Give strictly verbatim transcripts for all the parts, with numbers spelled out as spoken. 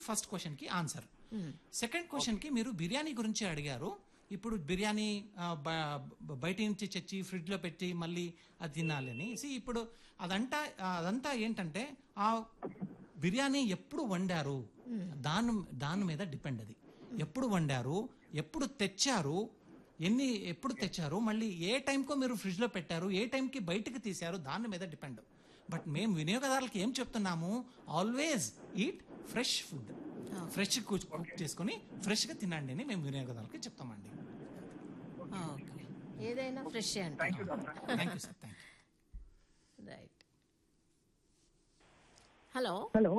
First question కి answer. Second question కి మీరు బిర్యానీ గురించి అడిగారు. ఇప్పుడు బిర్యానీ ఆ, బ- బయట నుంచి తెచ్చి ఫ్రిడ్జ్ లో పెట్టి మళ్ళీ అది తినాలని సి ఇప్పుడు అదంతా అదంతా ఏంటంటే ఆ బిర్యానీ ఎప్పుడు వండారు దాని దాని మీద డిపెండ్. అది ఎప్పుడు వండారు, ఎప్పుడు తెచ్చారు, ఎన్ని ఎప్పుడు తెచ్చారు, మళ్ళీ ఏ టైంకో మీరు ఫ్రిడ్జ్ లో పెట్టారు, ఏ టైంకి బయటకు తీశారు, దాని మీద డిపెండ్. బట్ మేము వినియోగదారులకు ఏం చెప్తున్నాము, always eat fresh food, fresh cook చేసుకుని ఫ్రెష్ గా తినండి అని మేము వినియోగదారులకి చెప్తామండి. ఓకే, ఏదైనా ఫ్రెష్ అంటే thank you sir, thank you. Right. Hello hello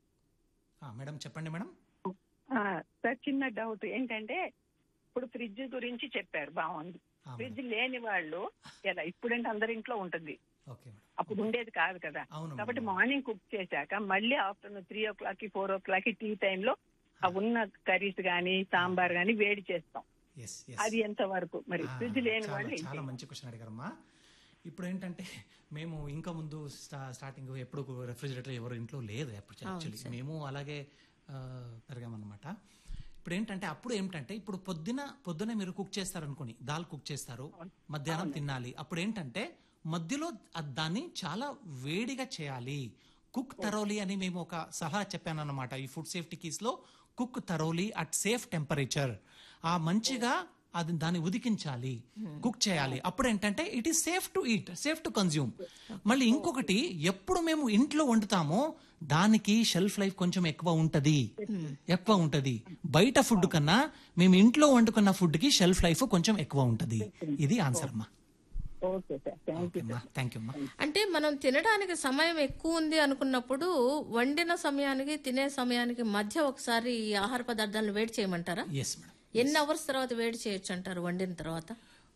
madam చెప్పండి మేడం. ఆ, సార్ చిన్న డౌట్ ఏంటంటే ఇప్పుడు ఫ్రిడ్జ్ గురించి చెప్పారు, బాగుంది. ఆ, ఫ్రిడ్జ్ లేని వాళ్ళు ఎలా, ఇప్పుడంటే అందరి ఇంట్లో ఉంటుంది, ఓకే మేడం. అప్పుడు ఉండేది కాదు కదా. అవును కాబట్టి మేడం. మార్నింగ్ కుక్ చేశాక మళ్ళీ ఆఫ్టర్నూన్ త్రీ ఓ క్లాక్ కి ఫోర్ ఓ క్లాక్ కి టీ టైంలో ఆ ఉన్న కర్రీస్ గానీ సాంబార్ గానీ వేడి చేస్తాం. Yes, yes. అది ఎంత వరకు మరి ఆ, ఫ్రిడ్జ్ లేని చాలా వాళ్ళు ఏం చాలా చేయాలి? మంచి క్వశ్చన్ అడిగారమ్మా. ఇప్పుడు ఏంటంటే మేము ఇంకా ముందు స్టా- స్టార్టింగ్ ఎప్పుడు రెఫ్రిజిరేటర్ ఎవరు ఇంట్లో లేదు యాక్చువల్లీ, మేము అలాగే ఆ, పెరిగామన్నమాట. ఇప్పుడు ఏంటంటే అప్పుడు ఏమిటంటే ఇప్పుడు పొద్దున పొద్దున మీరు కుక్ చేస్తారు అనుకోని, దాల్ కుక్ చేస్తారు, మధ్యాహ్నం తినాలి. అప్పుడు ఏంటంటే మధ్యలో అద్ దాన్ని చాలా వేడిగా చేయాలి. కుక్ తరోలీ అని మేము ఒక సలహా చెప్పాను అన్నమాట ఈ ఫుడ్ సేఫ్టీ కీస్ లో. Cook thoroughly at safe temperature, ఆ మంచిగా అది దాన్ని ఉదికించాలి, కుక్ చేయాలి. అప్పుడు ఏంటంటే it is safe to eat, safe to consume. మళ్ళీ ఇంకొకటి, ఎప్పుడు మేము ఇంట్లో వండుతామో దానికి షెల్ఫ్ లైఫ్ కొంచెం ఎక్కువ ఉంటది, ఎక్కువ ఉంటది. బయట ఫుడ్ కన్నా మేము ఇంట్లో వండుకున్న ఫుడ్ కి షెల్ఫ్ లైఫ్ కొంచెం ఎక్కువ ఉంటది. ఇది ఆన్సర్ అమ్మా. Okay sir, thank you. Thank you అమ్మా. అంటే మనం తినడానికి సమయం ఎక్కువ ఉంది అనుకున్నప్పుడు వండిన సమయానికి తినే సమయానికి మధ్య ఒకసారి ఈ ఆహార పదార్థాలను వేడి చేయమంటారా? Yes madam. ఎన్ని అవర్స్ తర్వాత వేడి చేయొచ్చు అంటారు వండిన తర్వాత?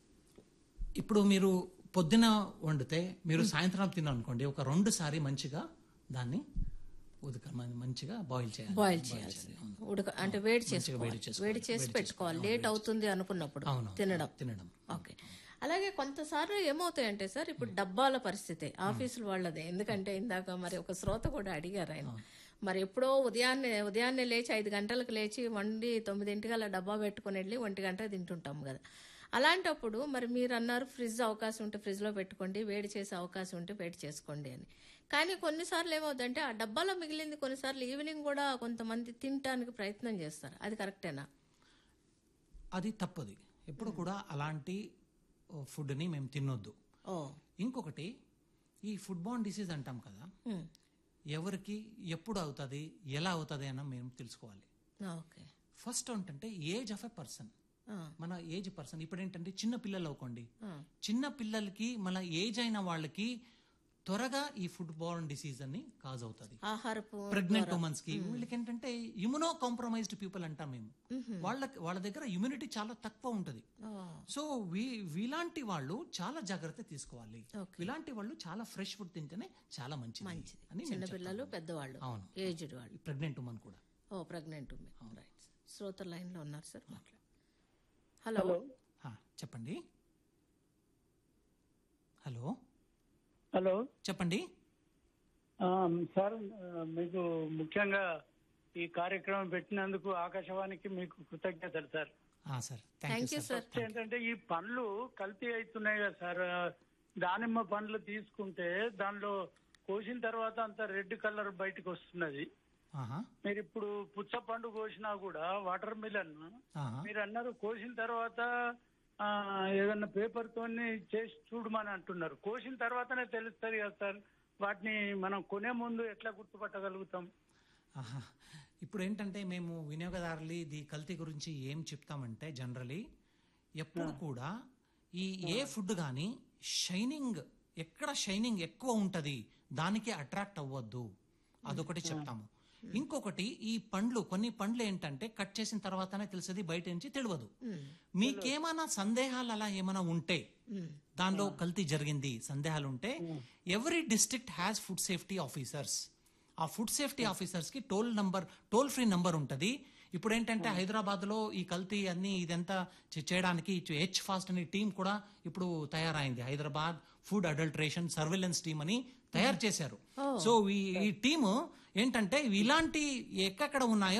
ఇప్పుడు మీరు పొద్దున వండితే మీరు సాయంత్రం తినాలనుకోండి, ఒక రెండు సారి మంచిగా దాన్ని ఉదక మంచిగా బాయిల్ చేయాలి. బాయిల్ చేయాలి, ఉడక అంటే వేడి చేసుకోవాలి, వేడి చేసుకోవాలి, వేడి చేసి వేడి పెట్టుకోవాలి లేట్ అవుతుంది అనుకున్నప్పుడు అవును, తినడం. తినడం. ఓకే. అలాగే కొంతసార్లు ఏమవుతాయంటే సార్, ఇప్పుడు డబ్బాల పరిస్థితి ఆఫీసుల వాళ్ళదే. ఎందుకంటే ఇందాక మరి ఒక శ్రోత కూడా అడిగారు ఆయన, మరి ఎప్పుడో ఉదయాన్నే ఉదయాన్నే లేచి ఐదు గంటలకు లేచి వండి తొమ్మిదింటికి అలా డబ్బా పెట్టుకుని వెళ్ళి ఒంటి గంట తింటుంటాం కదా. అలాంటప్పుడు మరి మీరు అన్నారు ఫ్రిడ్జ్ అవకాశం ఉంటే ఫ్రిడ్జ్ లో పెట్టుకోండి, వేడి చేసే అవకాశం ఉంటే వేడి చేసుకోండి అని. కానీ కొన్నిసార్లు ఏమవుతుందంటే ఆ డబ్బాలో మిగిలింది కొన్నిసార్లు ఈవినింగ్ కూడా కొంతమంది తినడానికి ప్రయత్నం చేస్తారు. అది కరెక్టేనా? అది తప్పది. ఎప్పుడు కూడా అలాంటి ఫుడ్ ని మేము తినొద్దు. ఓ ఇంకొకటి, ఈ ఫుడ్ బార్న్ డిసీజ్ అంటాం కదా, ఉమ్. ఎవరికి ఎప్పుడు అవుతుంది, ఎలా అవుతుంది అని మేము తెలుసుకోవాలి. ఓకే. ఫస్ట్ ఏంటంటే ఏజ్ ఆఫ్ ఎ పర్సన్, ఆ, మన ఏజ్ పర్సన్. ఇప్పుడు ఏంటంటే చిన్న పిల్లలు అవుకోండి, ఆ. చిన్న పిల్లలకి మన ఏజ్ అయిన వాళ్ళకి త్వరగా ఈ ఫుడ్ బార్న్ డిసీజ్ అని కాజ్ అవుతుంది. ఆహారపు ప్రెగ్నెంట్ ఉమెన్స్ కి, వీళ్ళకి ఏంటంటే ఇమ్యునో కాంప్రమైజ్డ్ పీపుల్ అంటాం మేము. వాళ్ళకి వాళ్ళ దగ్గర ఇమ్యూనిటీ చాలా తక్కువ ఉంటది. సో వీలాంటి వాళ్ళు చాలా జాగ్రత్త తీసుకోవాలి. ఇలాంటి వాళ్ళు చాలా ఫ్రెష్ ఫుడ్ తింటేనే చాలా మంచిది మంచిది. అని చిన్న పిల్లలు, పెద్దవాళ్ళు, అవును, ఏజ్డ్ వాళ్ళు, ప్రెగ్నెంట్ ఉమెన్ కూడా. ఓ ప్రెగ్నెంట్ ఉమెన్. రైట్. శ్రోత లైన్ లో ఉన్నారు సార్, మాట్లాడు. హలో. ఆ, చెప్పండి. హలో హలో చెప్పండి. ఆ, సార్ ఆ, మీకు ముఖ్యంగా ఈ కార్యక్రమం పెట్టినందుకు ఆకాశవాణికి మీకు కృతజ్ఞతలు సార్. ఆ, sir thank thank you you sir. Sir. ఏంటంటే ఈ పండ్లు కల్తీ అవుతున్నాయి కదా సార్. దానిమ్మ పండ్లు తీసుకుంటే దానిలో కోసిన తర్వాత అంత రెడ్ కలర్ బయటకు వస్తున్నది. ఆహా, మీరు ఇప్పుడు పుచ్చ పండు కోసినా కూడా వాటర్ మిలన్ ఆహా. మీరు అన్నారు కోసిన తర్వాత ఆ, ఏదన్నా పేపర్ తోని చేసి చూడమని అంటున్నారు. కోసిన తర్వాతనే తెలుస్తుంది కదా సార్. వాటిని మనం కొనే ముందు ఎట్లా గుర్తుపట్టగలుగుతాం? ఆహా. ఇప్పుడు ఏంటంటే మేము వినియోగదారులు ఇది కల్తీ గురించి ఏం చెప్తామంటే, జనరలీ ఎప్పుడు కూడా ఈ ఏ ఫుడ్ కానీ షైనింగ్, ఎక్కడ షైనింగ్ ఎక్కువ ఉంటది దానికి అట్రాక్ట్ అవ్వద్దు, అదొకటి చెప్తాము. ఇంకొకటి, ఈ పండ్లు కొన్ని పండ్లు ఏంటంటే కట్ చేసిన తర్వాతనే తెలిసేది, బయట నుంచి తెలియదు. మీకేమైనా సందేహాలు అలా ఏమైనా ఉంటే, దానిలో కల్తీ జరిగింది సందేహాలు ఉంటే, every district has food safety officers. ఆ ఫుడ్ సేఫ్టీ ఆఫీసర్స్ కి toll number, toll free number ఉంటది. ఇప్పుడు ఏంటంటే హైదరాబాద్ లో ఈ కల్తీ అన్ని ఇదంతా చే- చేయడానికి హెచ్ ఫాస్ట్ అనే టీం కూడా ఇప్పుడు తయారైంది. Hyderabad food adulteration surveillance team అని తయారు చేశారు. సో ఈ ఈ టీము ఏంటంటే ఇలాంటి ఎక్కడెక్కడ ఉన్నాయో